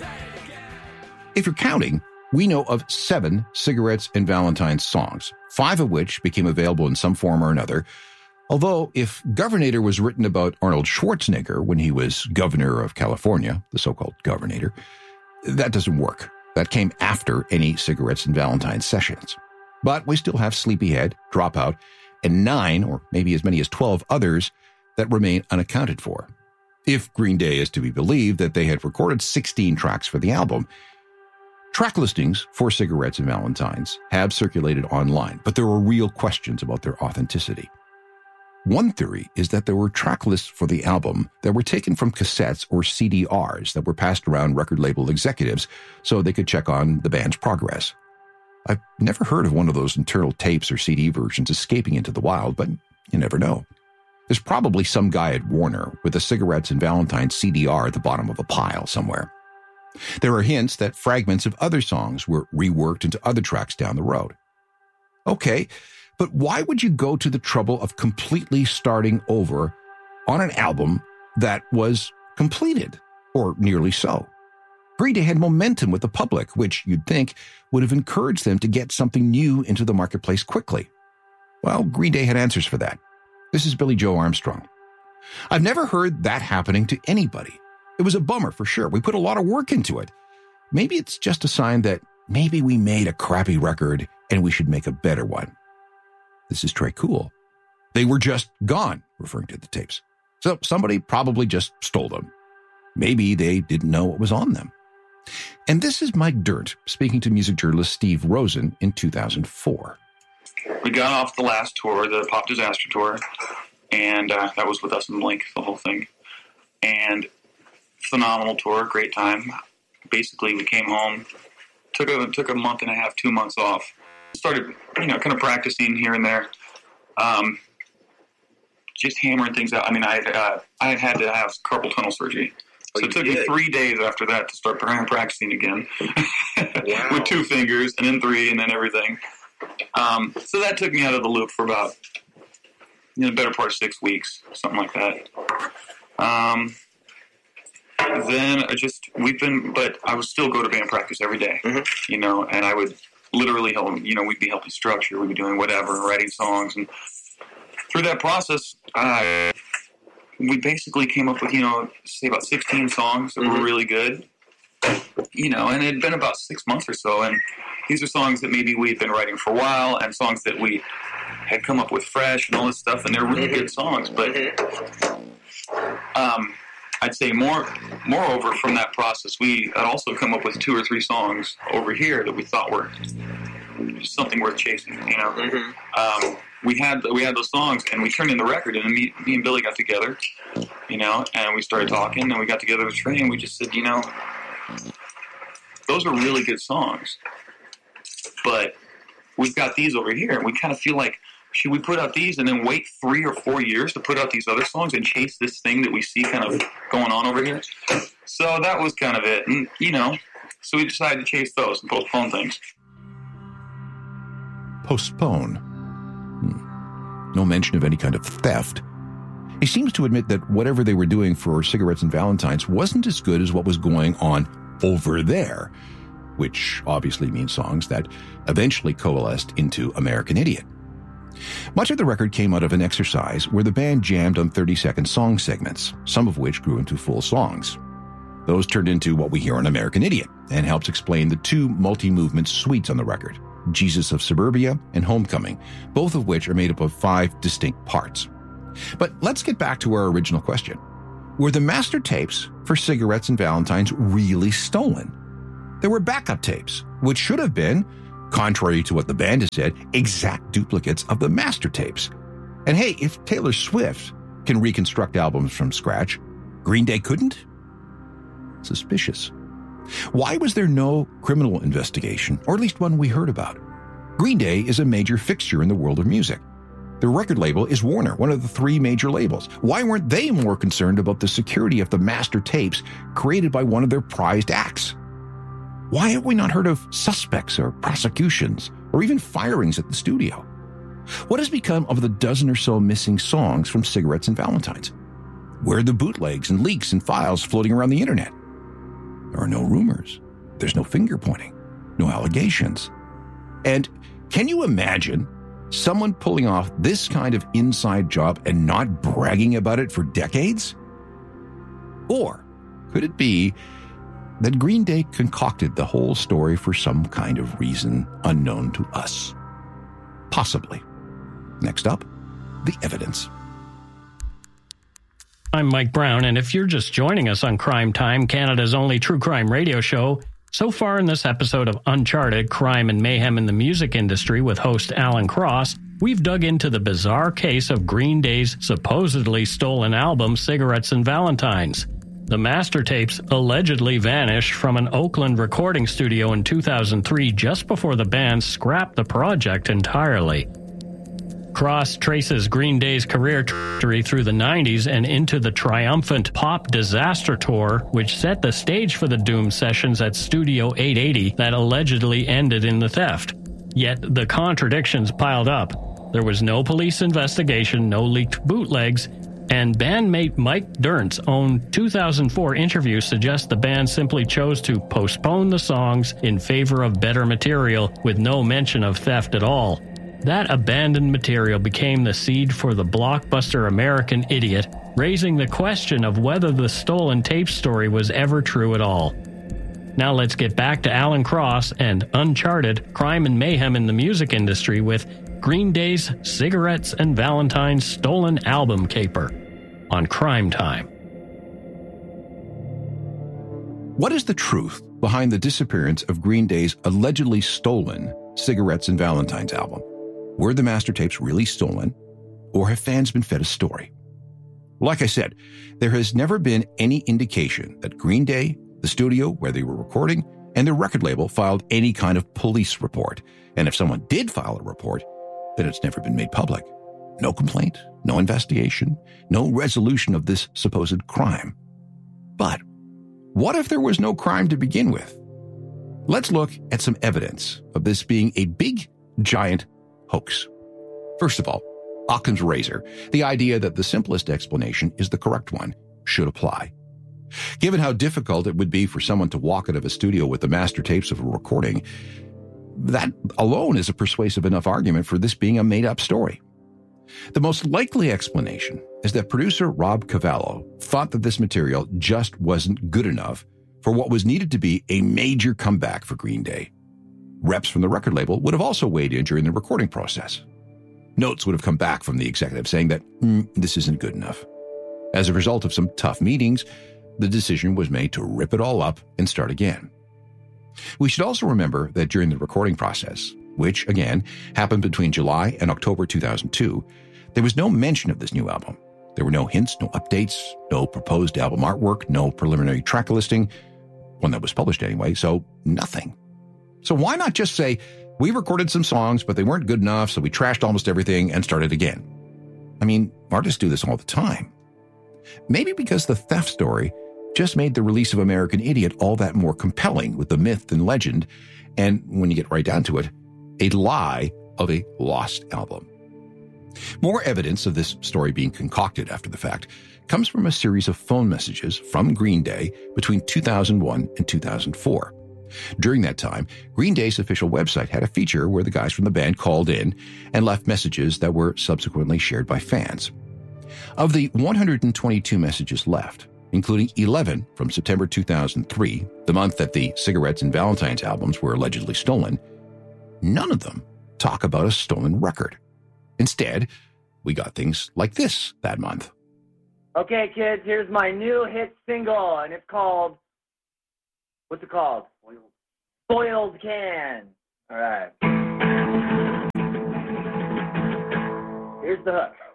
If you're counting, we know of 7 Cigarettes and Valentines songs, 5 of which became available in some form or another. Although, if Governator was written about Arnold Schwarzenegger when he was governor of California, the so-called Governator, that doesn't work. That came after any Cigarettes and Valentines sessions. But we still have Sleepyhead, Dropout, and 9, or maybe as many as 12 others that remain unaccounted for. If Green Day is to be believed that they had recorded 16 tracks for the album. Track listings for Cigarettes and Valentines have circulated online, but there are real questions about their authenticity. One theory is that there were track lists for the album that were taken from cassettes or CDRs that were passed around record label executives so they could check on the band's progress. I've never heard of one of those internal tapes or CD versions escaping into the wild, but you never know. There's probably some guy at Warner with a Cigarettes and Valentines CDR at the bottom of a pile somewhere. There are hints that fragments of other songs were reworked into other tracks down the road. Okay, but why would you go to the trouble of completely starting over on an album that was completed, or nearly so? Green Day had momentum with the public, which you'd think would have encouraged them to get something new into the marketplace quickly. Well, Green Day had answers for that. This is Billy Joe Armstrong. I've never heard that happening to anybody. It was a bummer for sure. We put a lot of work into it. Maybe it's just a sign that maybe we made a crappy record and we should make a better one. This is Trey Cool. They were just gone, referring to the tapes. So somebody probably just stole them. Maybe they didn't know what was on them. And this is Mike Dirnt speaking to music journalist Steve Rosen in 2004. We got off the last tour, the Pop Disaster Tour, and that was with us and Blink, the whole thing. And phenomenal tour, great time. Basically, we came home, took a month and a half, 2 months off. Started, kind of practicing here and there, just hammering things out. I mean, I had to have carpal tunnel surgery. So it took me 3 days after that to start practicing again. Wow. With 2 fingers, and then 3, and then everything. So that took me out of the loop for about, the better part of 6 weeks, something like that. Then but I would still go to band practice every day, and I would literally help, we'd be helping structure, we'd be doing whatever, writing songs. And through that process, we basically came up with, say about 16 songs that were really good, and it had been about 6 months or so. And these are songs that maybe we had been writing for a while and songs that we had come up with fresh and all this stuff. And they're really good songs, but I'd say moreover from that process, we had also come up with 2 or 3 songs over here that we thought were something worth chasing. We had those songs, and we turned in the record, and me and Billy got together, and we started talking, and we got together with Trey, and we just said, those are really good songs, but we've got these over here, and we kind of feel like, should we put out these and then wait 3 or 4 years to put out these other songs and chase this thing that we see kind of going on over here? So that was kind of it. And, so we decided to chase those and postpone things. Postpone. No mention of any kind of theft. He seems to admit that whatever they were doing for Cigarettes and Valentines wasn't as good as what was going on over there, which obviously means songs that eventually coalesced into American Idiot. Much of the record came out of an exercise where the band jammed on 30-second song segments, some of which grew into full songs. Those turned into what we hear on American Idiot and helps explain the 2 multi-movement suites on the record, Jesus of Suburbia and Homecoming, both of which are made up of 5 distinct parts. But let's get back to our original question. Were the master tapes for Cigarettes and Valentines really stolen? There were backup tapes, which should have been, contrary to what the band has said, exact duplicates of the master tapes. And hey, if Taylor Swift can reconstruct albums from scratch, Green Day couldn't? Suspicious. Why was there no criminal investigation, or at least one we heard about? Green Day is a major fixture in the world of music. Their record label is Warner, one of the 3 major labels. Why weren't they more concerned about the security of the master tapes created by one of their prized acts? Why have we not heard of suspects or prosecutions or even firings at the studio? What has become of the dozen or so missing songs from Cigarettes and Valentines? Where are the bootlegs and leaks and files floating around the internet? There are no rumors. There's no finger pointing, no allegations. And can you imagine someone pulling off this kind of inside job and not bragging about it for decades? Or could it be that Green Day concocted the whole story for some kind of reason unknown to us? Possibly. Next up, the evidence. I'm Mike Brown, and if you're just joining us on Crime Time, Canada's only true crime radio show, so far in this episode of Uncharted, Crime and Mayhem in the Music Industry with host Alan Cross, we've dug into the bizarre case of Green Day's supposedly stolen album, Cigarettes and Valentines. The master tapes allegedly vanished from an Oakland recording studio in 2003 just before the band scrapped the project entirely. Cross traces Green Day's career trajectory through the 90s and into the triumphant Pop Disaster Tour, which set the stage for the Doom sessions at Studio 880 that allegedly ended in the theft. Yet the contradictions piled up. There was no police investigation, no leaked bootlegs, and bandmate Mike Dirnt's own 2004 interview suggests the band simply chose to postpone the songs in favor of better material with no mention of theft at all. That abandoned material became the seed for the blockbuster American Idiot, raising the question of whether the stolen tape story was ever true at all. Now let's get back to Alan Cross and Uncharted, Crime and Mayhem in the Music Industry with Green Day's Cigarettes and Valentines Stolen Album Caper on Crime Time. What is the truth behind the disappearance of Green Day's allegedly stolen Cigarettes and Valentines album? Were the master tapes really stolen, or have fans been fed a story? Like I said, there has never been any indication that Green Day, the studio where they were recording, and their record label filed any kind of police report. And if someone did file a report, then it's never been made public. No complaint, no investigation, no resolution of this supposed crime. But what if there was no crime to begin with? Let's look at some evidence of this being a big, giant hoax. First of all, Occam's razor, the idea that the simplest explanation is the correct one, should apply. Given how difficult it would be for someone to walk out of a studio with the master tapes of a recording, that alone is a persuasive enough argument for this being a made-up story. The most likely explanation is that producer Rob Cavallo thought that this material just wasn't good enough for what was needed to be a major comeback for Green Day. Reps from the record label would have also weighed in during the recording process. Notes would have come back from the executive saying that this isn't good enough. As a result of some tough meetings, the decision was made to rip it all up and start again. We should also remember that during the recording process, which, again, happened between July and October 2002, there was no mention of this new album. There were no hints, no updates, no proposed album artwork, no preliminary track listing, one that was published anyway, so nothing. So why not just say, we recorded some songs, but they weren't good enough, so we trashed almost everything and started again? I mean, artists do this all the time. Maybe because the theft story just made the release of American Idiot all that more compelling with the myth and legend, and when you get right down to it, a lie of a lost album. More evidence of this story being concocted after the fact comes from a series of phone messages from Green Day between 2001 and 2004. During that time, Green Day's official website had a feature where the guys from the band called in and left messages that were subsequently shared by fans. Of the 122 messages left, including 11 from September 2003, the month that the Cigarettes and Valentines albums were allegedly stolen, none of them talk about a stolen record. Instead, we got things like this that month. Okay, kids, here's my new hit single, and it's called, what's it called? Spoiled Can. All right. Here's the hook.